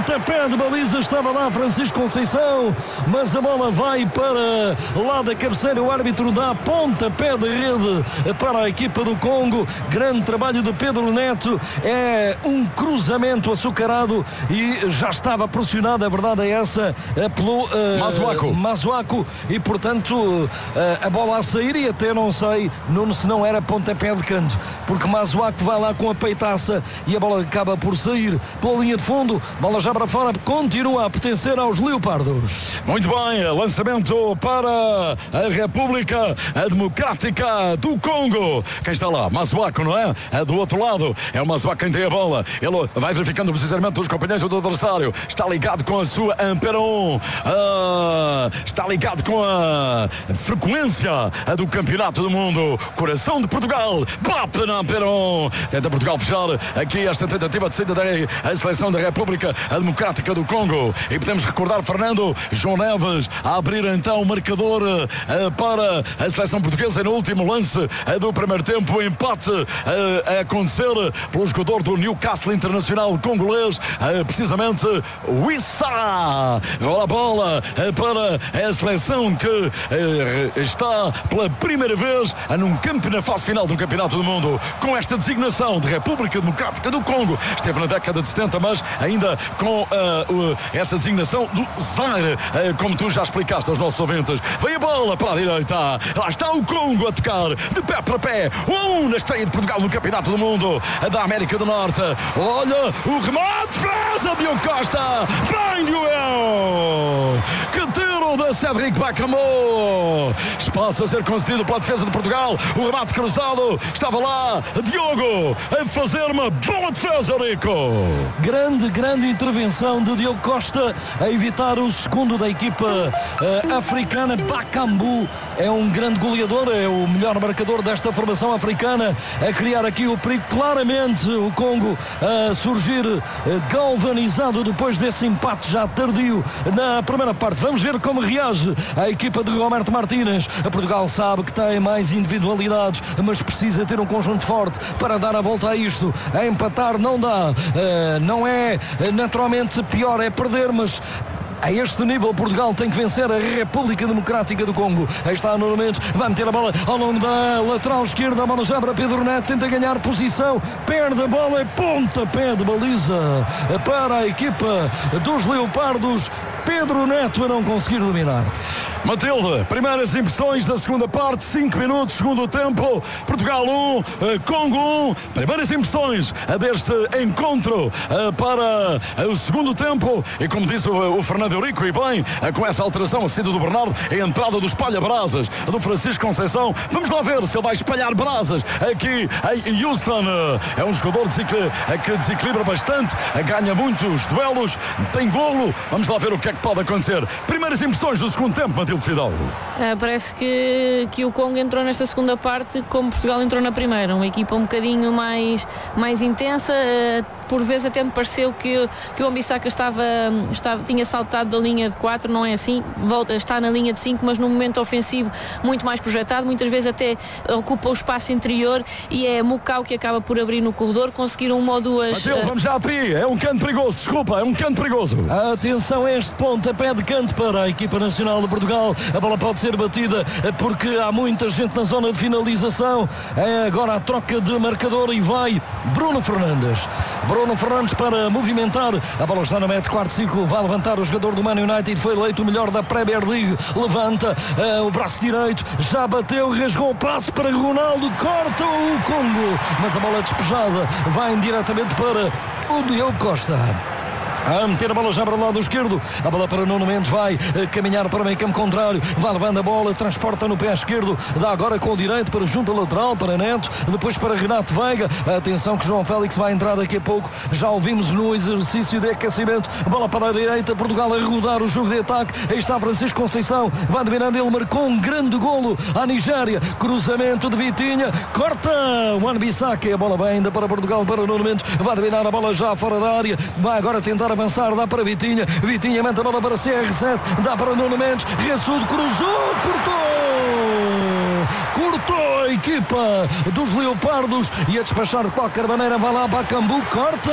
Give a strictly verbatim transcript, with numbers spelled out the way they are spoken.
pontapé de baliza, estava lá Francisco Conceição, mas a bola vai para lá da cabeceira, o árbitro dá pontapé de rede para a equipa do Congo. Grande trabalho de Pedro Neto, é um cruzamento açucarado e já estava pressionado, a verdade é essa, pelo uh, Masuaku. Masuaku e portanto uh, a bola a sair, e até não sei, Nuno, se não era pontapé de canto, porque Masuaku vai lá com a peitaça e a bola acaba por sair pela linha de fundo, bola já para fora, continua a pertencer aos Leopardos. Muito bem, lançamento para a República Democrática do Congo. Quem está lá? Masuaku, não é? É do outro lado, é o Masuaku quem tem a bola. Ele vai verificando precisamente os companheiros do adversário. Está ligado com a sua Amperon. Uh, está ligado com a frequência do Campeonato do Mundo. Coração de Portugal. Bate na Amperon. Tenta Portugal fechar aqui esta tentativa de saída da seleção da República Democrática do Congo. E podemos recordar Fernando João Neves a abrir então o marcador uh, para a seleção portuguesa no último lance uh, do primeiro tempo. O empate uh, a acontecer pelo jogador do Newcastle Internacional congolês, uh, precisamente o Issa. Agora a bola uh, para a seleção que uh, está pela primeira vez uh, num campo, na fase final do Campeonato do Mundo, com esta designação de República Democrática do Congo. Esteve na década de setenta, mas ainda com uh, uh, essa designação do Zaire, uh, como tu já explicaste aos nossos ouvintes. Vem a bola para a direita, lá está o Congo a tocar de pé para pé, um na estreia de Portugal no Campeonato do Mundo da América do Norte. Olha o remate, frasa Diogo Costa, bem Joel, que tiro de Cédric Bakambu, espaço a ser concedido pela defesa de Portugal, o remate cruzado, estava lá Diogo a fazer uma boa defesa, Rico. Grande, grande intervenção de Diogo Costa a evitar o segundo da equipa uh, africana. Bakambu é um grande goleador, é o melhor marcador desta formação africana, a criar aqui o perigo. Claramente o Congo a surgir uh, galvanizado depois desse empate já tardio na primeira parte. Vamos ver como reage a equipa de Roberto Martínez. A Portugal sabe que tem mais individualidades, mas precisa ter um conjunto forte para dar a volta a isto. A empatar não dá, uh, não é uh, naturalmente pior é perder, mas a este nível Portugal tem que vencer a República Democrática do Congo. Aí está Nuno Mendes, vai meter a bola ao longo da lateral esquerda, a bola já para Pedro Neto, tenta ganhar posição, perde a bola, é pontapé de baliza para a equipa dos Leopardos. Pedro Neto a não conseguir dominar. Matilde, primeiras impressões da segunda parte, cinco minutos, segundo tempo, Portugal um, Congo um, primeiras impressões deste encontro para o segundo tempo, e como disse o Fernando Eurico, e bem, com essa alteração, a saída do Bernardo, a entrada do espalha-brasas do Francisco Conceição. Vamos lá ver se ele vai espalhar brasas aqui em Houston. É um jogador que desequilibra bastante, ganha muitos duelos, tem golo. Vamos lá ver o que é que pode acontecer. Primeiras impressões do segundo tempo, Matilde Fidalgo. Uh, parece que, que o Congo entrou nesta segunda parte como Portugal entrou na primeira, uma equipa um bocadinho mais, mais intensa, uh, por vezes até me pareceu que, que o Ambissaca estava, estava, tinha saltado da linha de quatro, não é assim, volta, está na linha de cinco, mas no momento ofensivo muito mais projetado, muitas vezes até ocupa o espaço interior, e é Mucau que acaba por abrir no corredor, conseguiram uma ou duas... Matilde, uh... vamos já a ti, é um canto perigoso, desculpa, é um canto perigoso. Atenção a este pontapé de canto para a equipa nacional de Portugal. A bola pode ser batida porque há muita gente na zona de finalização. É agora a troca de marcador e vai Bruno Fernandes. Bruno Fernandes para movimentar. A bola está no metro quarto círculo. Vai levantar o jogador do Man United. Foi eleito o melhor da Premier League. Levanta uh, o braço direito. Já bateu, rasgou o passe para Ronaldo. Corta o Congo. Mas a bola é despejada. Vai diretamente para o Diogo Costa. A meter a bola já para o lado esquerdo. A bola para Nuno Mendes, vai uh, caminhar para o meio campo contrário, vai levando a bola, transporta no pé esquerdo, dá agora com o direito para junto lateral, para Neto, depois para Renato Veiga. Atenção que João Félix vai entrar daqui a pouco, já ouvimos no exercício de aquecimento. Bola para a direita, Portugal a rodar o jogo de ataque. Aí está Francisco Conceição, vai dominando, ele marcou um grande golo à Nigéria. Cruzamento de Vitinha, corta o Wan-Bissaka, a bola vai ainda para Portugal, para Nuno Mendes, vai dominar a bola já fora da área, vai agora tentar avançar, dá para Vitinha, Vitinha mete a bola para C R sete, dá para Nuno Mendes, Ressudo cruzou, cortou cortou a equipa dos Leopardos e a despachar de qualquer maneira, vai lá Bakambu, corta